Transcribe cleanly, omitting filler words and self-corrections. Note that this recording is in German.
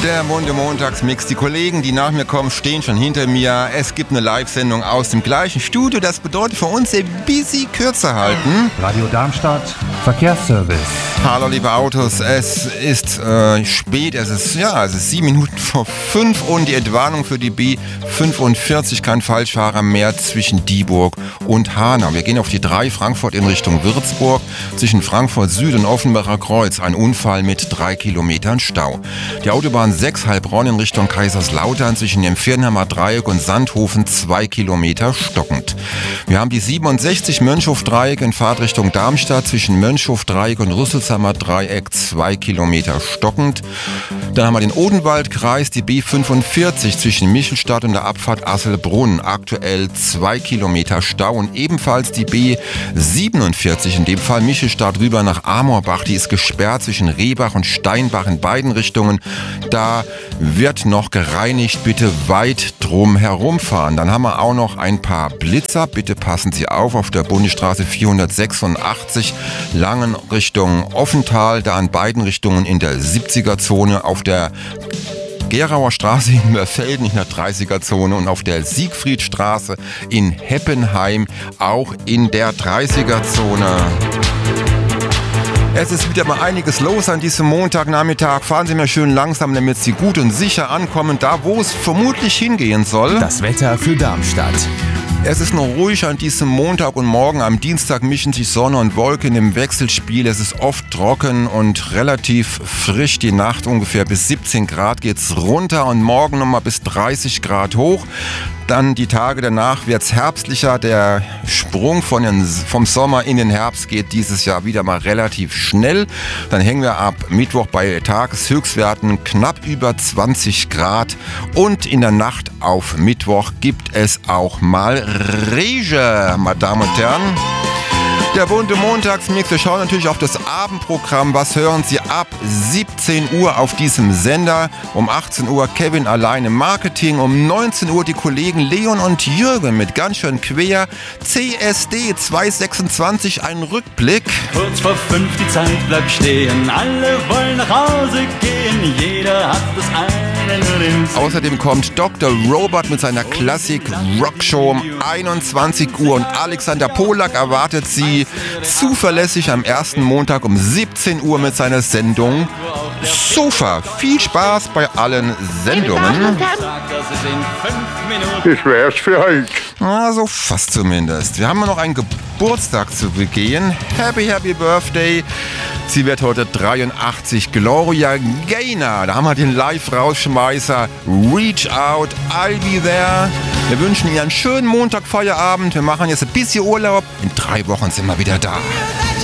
Der Montagsmix. Die Kollegen, die nach mir kommen, stehen schon hinter mir. Es gibt eine Live-Sendung aus dem gleichen Studio. Das bedeutet für uns ein bisschen kürzer halten. Radio Darmstadt, Verkehrsservice. Hallo liebe Autos, es ist spät, es ist 7 Minuten vor 5 und die Entwarnung für die B45, kein Falschfahrer mehr zwischen Dieburg und Hanau. Wir gehen auf die 3 Frankfurt in Richtung Würzburg, zwischen Frankfurt Süd und Offenbacher Kreuz. Ein Unfall mit 3 Kilometern Stau. Die Autobahn 6 Heilbronn in Richtung Kaiserslautern zwischen dem Firnheimer Dreieck und Sandhofen 2 Kilometer stockend. Wir haben die 67 Mönchhof-Dreieck in Fahrtrichtung Darmstadt zwischen Mönchhof-Dreieck und Rüsselsheimer Dreieck 2 Kilometer stockend. Dann haben wir den Odenwaldkreis, die B45 zwischen Michelstadt und der Abfahrt Asselbrunn, aktuell 2 Kilometer Stau, und ebenfalls die B47, in dem Fall Michelstadt rüber nach Amorbach, die ist gesperrt zwischen Rehbach und Steinbach in beiden Richtungen. Da wird noch gereinigt, bitte weit drum herumfahren. Dann haben wir auch noch ein paar Blitzer, bitte passen Sie auf der Bundesstraße 486 Langen Richtung Offental, da in beiden Richtungen in der 70er-Zone, auf der Gerauer Straße in Mörfelden in der 30er-Zone und auf der Siegfriedstraße in Heppenheim auch in der 30er-Zone. Es ist wieder mal einiges los an diesem Montagnachmittag. Fahren Sie mal schön langsam, damit Sie gut und sicher ankommen, da wo es vermutlich hingehen soll. Das Wetter für Darmstadt. Es ist noch ruhig an diesem Montag und morgen. Am Dienstag mischen sich Sonne und Wolken im Wechselspiel. Es ist oft trocken und relativ frisch. Die Nacht ungefähr bis 17 Grad geht's runter und morgen nochmal bis 30 Grad hoch. Dann die Tage danach wird's herbstlicher. Der Sprung vom Sommer in den Herbst geht dieses Jahr wieder mal relativ schnell. Dann hängen wir ab Mittwoch bei Tageshöchstwerten knapp über 20 Grad. Und in der Nacht auf Mittwoch gibt es auch mal Regen, meine Damen und Herren. Der bunte Montagsmix. Wir schauen natürlich auf das Abendprogramm. Was hören Sie ab 17 Uhr auf diesem Sender? Um 18 Uhr Kevin allein im Marketing. Um 19 Uhr die Kollegen Leon und Jürgen mit ganz schön quer. CSD 226, ein Rückblick. Kurz vor 5 die Zeit bleibt stehen. Alle wollen nach Hause gehen. Jeder hat das eine nur den Sinn. Außerdem kommt Dr. Robert mit seiner Klassik-Rockshow um 21 Uhr. Und Alexander Polak erwartet Sie zuverlässig am ersten Montag um 17 Uhr mit seiner Sendung Sofa. Viel Spaß bei allen Sendungen. Das wär's für heute. Also fast zumindest. Wir haben noch einen Geburtstag zu begehen. Happy Birthday. Sie wird heute 83. Gloria Gaynor. Da haben wir den Live-Rausschmeißer Reach Out, I'll Be There. Wir wünschen Ihnen einen schönen Montag, Feierabend. Wir machen jetzt ein bisschen Urlaub. In 3 Wochen sind wir wieder da.